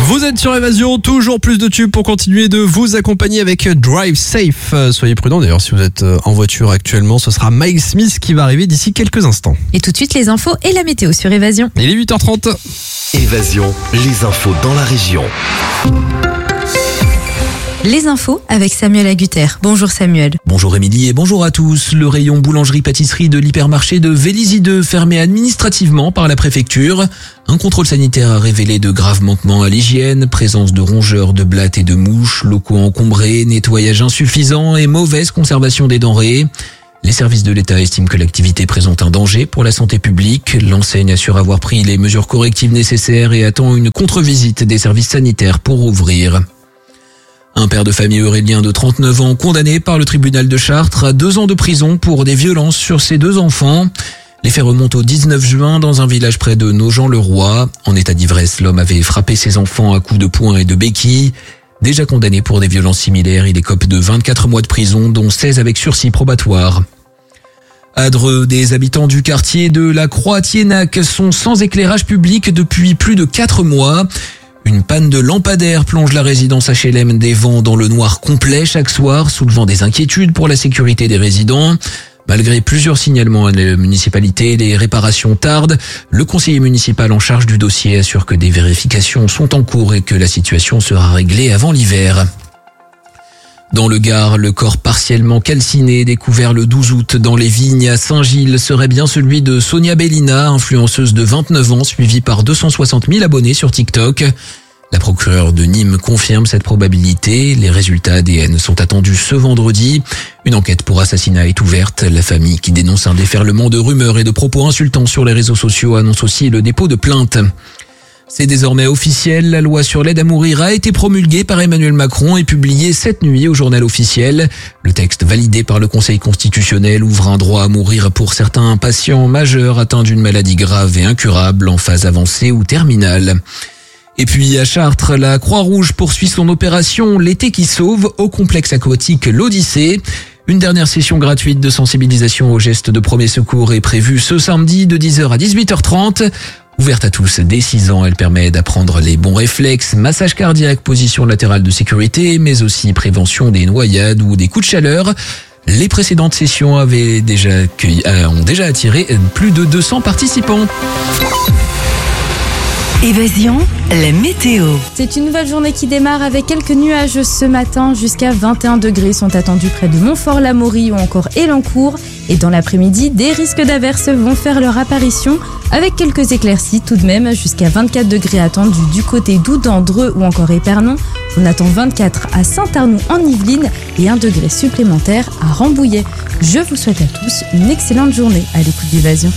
Vous êtes sur Évasion, toujours plus de tubes pour continuer de vous accompagner avec Drive Safe. Soyez prudents d'ailleurs si vous êtes en voiture actuellement, ce sera Miles Smith qui va arriver d'ici quelques instants. Et tout de suite les infos et la météo sur Évasion. Il est 8h30. Évasion, les infos dans la région. Les infos avec Samuel Agutter. Bonjour Samuel. Bonjour Émilie et bonjour à tous. Le rayon boulangerie-pâtisserie de l'hypermarché de Vélizy 2 fermé administrativement par la préfecture. Un contrôle sanitaire a révélé de graves manquements à l'hygiène, présence de rongeurs, de blattes et de mouches, locaux encombrés, nettoyage insuffisant et mauvaise conservation des denrées. Les services de l'État estiment que l'activité présente un danger pour la santé publique. L'enseigne assure avoir pris les mesures correctives nécessaires et attend une contre-visite des services sanitaires pour ouvrir. Un père de famille aurélien de 39 ans condamné par le tribunal de Chartres à 2 ans de prison pour des violences sur ses 2 enfants. Les faits remontent au 19 juin dans un village près de Nogent-le-Roi. En état d'ivresse, l'homme avait frappé ses enfants à coups de poing et de béquilles. Déjà condamné pour des violences similaires, il écope de 24 mois de prison, dont 16 avec sursis probatoire. À Dreux, des habitants du quartier de la Croix-Thiénac sont sans éclairage public depuis plus de 4 mois. Une panne de lampadaire plonge la résidence HLM des Vents dans le noir complet chaque soir, soulevant des inquiétudes pour la sécurité des résidents. Malgré plusieurs signalements à la municipalité, les réparations tardent. Le conseiller municipal en charge du dossier assure que des vérifications sont en cours et que la situation sera réglée avant l'hiver. Dans le Gard, le corps partiellement calciné découvert le 12 août dans les vignes à Saint-Gilles serait bien celui de Sonia Bellina, influenceuse de 29 ans suivie par 260 000 abonnés sur TikTok. La procureure de Nîmes confirme cette probabilité. Les résultats ADN sont attendus ce vendredi. Une enquête pour assassinat est ouverte. La famille qui dénonce un déferlement de rumeurs et de propos insultants sur les réseaux sociaux annonce aussi le dépôt de plainte. C'est désormais officiel, la loi sur l'aide à mourir a été promulguée par Emmanuel Macron et publiée cette nuit au journal officiel. Le texte validé par le Conseil constitutionnel ouvre un droit à mourir pour certains patients majeurs atteints d'une maladie grave et incurable en phase avancée ou terminale. Et puis à Chartres, la Croix-Rouge poursuit son opération L'été qui sauve au complexe aquatique l'Odyssée. Une dernière session gratuite de sensibilisation aux gestes de premier secours est prévue ce samedi de 10h à 18h30. Ouverte à tous dès 6 ans, elle permet d'apprendre les bons réflexes, massage cardiaque, position latérale de sécurité, mais aussi prévention des noyades ou des coups de chaleur. Les précédentes sessions ont déjà attiré plus de 200 participants. Évasion, la météo. C'est une nouvelle journée qui démarre avec quelques nuages ce matin. Jusqu'à 21 degrés sont attendus près de Montfort-l'Amaury ou encore Elancourt. Et dans l'après-midi, des risques d'averses vont faire leur apparition avec quelques éclaircies tout de même. Jusqu'à 24 degrés attendus du côté d'Oudan, Dreux ou encore Épernon. On attend 24 à Saint-Arnoux en Yvelines et 1 degré supplémentaire à Rambouillet. Je vous souhaite à tous une excellente journée à l'écoute d'Évasion.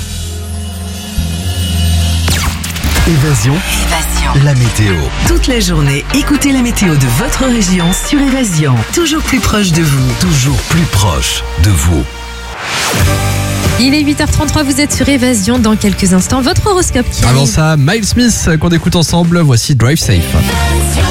Évasion, la météo. Toute la journée, écoutez la météo de votre région sur Évasion. Toujours plus proche de vous. Toujours plus proche de vous. Il est 8h33, vous êtes sur Évasion. Dans quelques instants, votre horoscope qui Avant ça, Miles Smith qu'on écoute ensemble, voici Drive Safe.